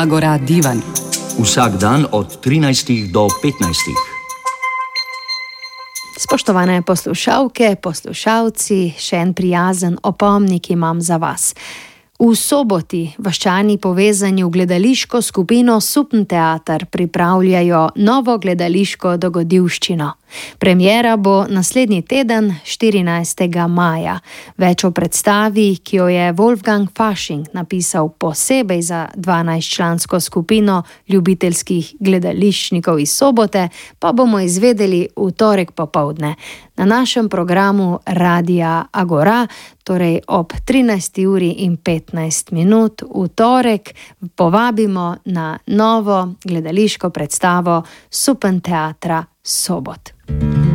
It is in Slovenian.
Agora Divan. Vsak dan od 13 do 15. Spoštovane poslušalke, poslušalci, še en prijazen opomnik imam za vas. V soboti vaščani povezani v gledališko skupino Suppentheater pripravljajo novo gledališko dogodivščino. Premiera bo naslednji teden, 14. maja. Več o predstavi, ki jo je Wolfgang Fasching napisal posebej za 12-člansko skupino ljubiteljskih gledališčnikov iz Sobote, pa bomo izvedeli v torek popoldne na našem programu Radia Agora, torej ob 13:15 v torek povabimo na novo gledališko predstavo Suppentheatra Sobot.